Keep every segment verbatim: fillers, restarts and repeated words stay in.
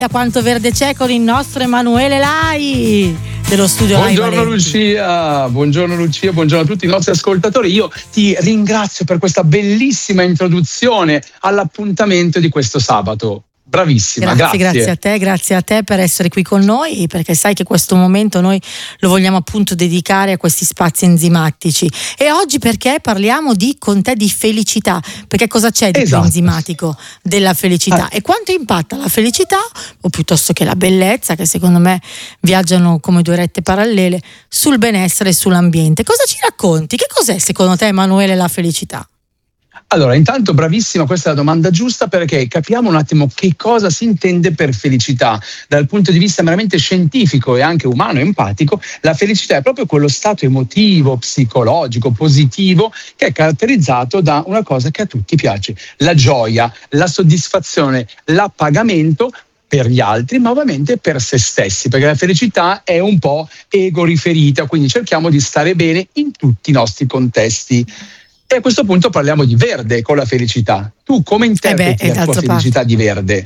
A Quanto Verde c'è con il nostro Emanuele Lai dello studio Lai Buongiorno Valenti. Lucia, buongiorno Lucia, buongiorno a tutti i nostri ascoltatori. Io ti ringrazio per questa bellissima introduzione all'appuntamento di questo sabato. Bravissima, grazie, grazie. Grazie a te, grazie a te per essere qui con noi, perché sai che questo momento noi lo vogliamo appunto dedicare a questi spazi enzimatici. E oggi perché parliamo di con te di felicità, perché cosa c'è di Esatto. più enzimatico della felicità? Ah. E quanto impatta la felicità, o piuttosto che la bellezza, che secondo me viaggiano come due rette parallele, sul benessere e sull'ambiente. Cosa ci racconti? Che cos'è secondo te, Emanuele, la felicità? Allora, intanto bravissima, questa è la domanda giusta, perché capiamo un attimo che cosa si intende per felicità. Dal punto di vista meramente scientifico e anche umano e empatico, la felicità è proprio quello stato emotivo, psicologico, positivo, che è caratterizzato da una cosa che a tutti piace: la gioia, la soddisfazione, l'appagamento per gli altri, ma ovviamente per se stessi, perché la felicità è un po' ego riferita, quindi cerchiamo di stare bene in tutti i nostri contesti. E a questo punto parliamo di verde con la felicità. Tu come interpreti eh beh, la tua felicità parte. di verde?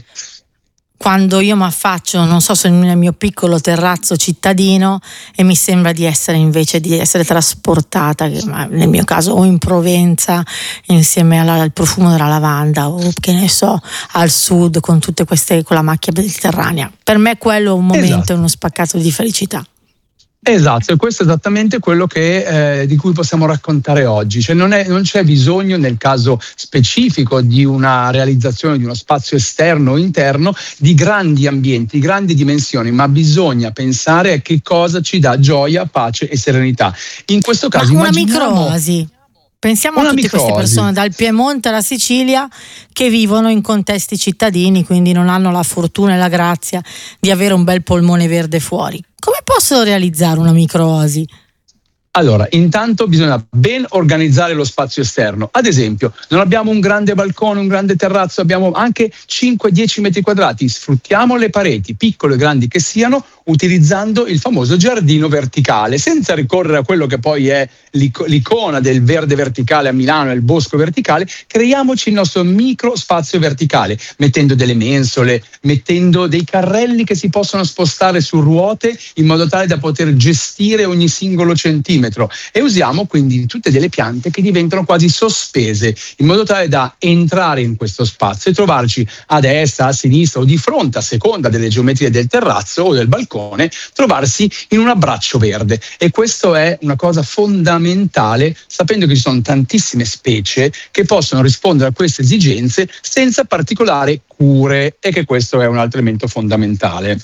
Quando io mi affaccio, non so se nel mio piccolo terrazzo cittadino, e mi sembra di essere invece di essere trasportata, nel mio caso o in Provenza insieme alla, al profumo della lavanda, o che ne so, al sud con tutte queste, con la macchia mediterranea. Per me quello è un momento, Esatto. uno spaccato di felicità. Esatto, e questo è esattamente quello che, eh, di cui possiamo raccontare oggi. Cioè non, è, non c'è bisogno, nel caso specifico di una realizzazione di uno spazio esterno o interno, di grandi ambienti, grandi dimensioni, ma bisogna pensare a che cosa ci dà gioia, pace e serenità. In questo caso ma una immaginiamo microoasi. Pensiamo una a tutte microoasi. queste persone dal Piemonte alla Sicilia che vivono in contesti cittadini, quindi non hanno la fortuna e la grazia di avere un bel polmone verde fuori. Come possono realizzare una microoasi? Allora, intanto bisogna ben organizzare lo spazio esterno. Ad esempio, non abbiamo un grande balcone, un grande terrazzo, abbiamo anche cinque dieci metri quadrati. Sfruttiamo le pareti, piccole o grandi che siano, utilizzando il famoso giardino verticale, senza ricorrere a quello che poi è l'icona del verde verticale a Milano, il bosco verticale. Creiamoci il nostro micro spazio verticale, mettendo delle mensole, mettendo dei carrelli che si possono spostare su ruote in modo tale da poter gestire ogni singolo centimetro. E usiamo quindi tutte delle piante che diventano quasi sospese, in modo tale da entrare in questo spazio e trovarci a destra, a sinistra o di fronte, a seconda delle geometrie del terrazzo o del balcone, trovarsi in un abbraccio verde. E questo è una cosa fondamentale, sapendo che ci sono tantissime specie che possono rispondere a queste esigenze senza particolari cure, e che questo è un altro elemento fondamentale.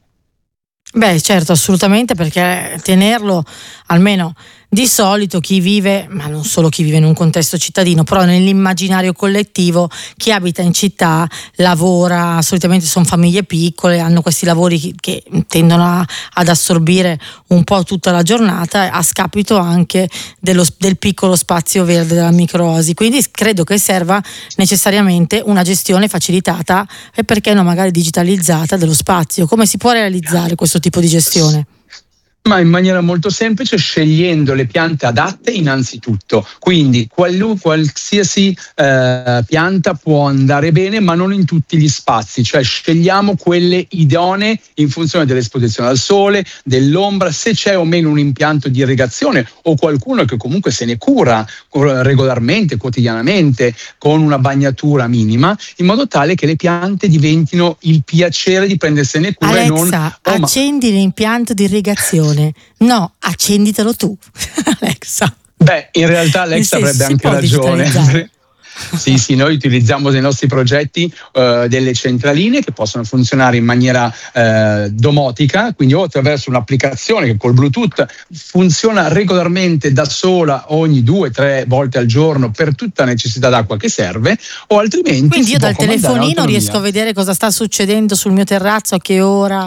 Beh, certo, assolutamente, perché tenerlo, almeno di solito chi vive, ma non solo chi vive in un contesto cittadino, però nell'immaginario collettivo, chi abita in città lavora, solitamente sono famiglie piccole, hanno questi lavori che tendono a, ad assorbire un po' tutta la giornata, a scapito anche dello, del piccolo spazio verde della microoasi. Quindi credo che serva necessariamente una gestione facilitata e perché no magari digitalizzata dello spazio. Come si può realizzare questo tipo di gestione? Ma in maniera molto semplice, scegliendo le piante adatte innanzitutto. Quindi qualu- qualsiasi eh, pianta può andare bene, ma non in tutti gli spazi, cioè scegliamo quelle idonee in funzione dell'esposizione al sole, dell'ombra, se c'è o meno un impianto di irrigazione o qualcuno che comunque se ne cura regolarmente, quotidianamente, con una bagnatura minima, in modo tale che le piante diventino il piacere di prendersene cura. Alexa, e non oh, accendi ma... l'impianto di irrigazione. No, accenditelo tu, Alexa. Beh, in realtà Alexa avrebbe anche ragione. Sì, sì, noi utilizziamo nei nostri progetti uh, delle centraline che possono funzionare in maniera uh, domotica, quindi o attraverso un'applicazione che col Bluetooth funziona regolarmente da sola ogni due tre volte al giorno per tutta la necessità d'acqua che serve, o altrimenti quindi io si dal può telefonino riesco a vedere cosa sta succedendo sul mio terrazzo, a che ora.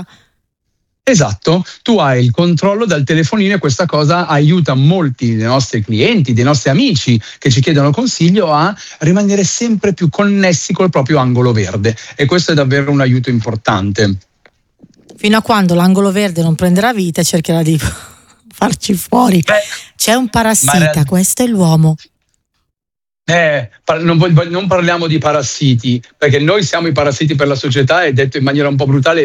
Esatto, tu hai il controllo dal telefonino e questa cosa aiuta molti dei nostri clienti, dei nostri amici che ci chiedono consiglio a rimanere sempre più connessi col proprio angolo verde, e questo è davvero un aiuto importante. Fino a quando l'angolo verde non prenderà vita cercherà di farci fuori. Beh, c'è un parassita, real... questo è l'uomo. Eh, non, non parliamo di parassiti, perché noi siamo i parassiti per la società, e detto in maniera un po' brutale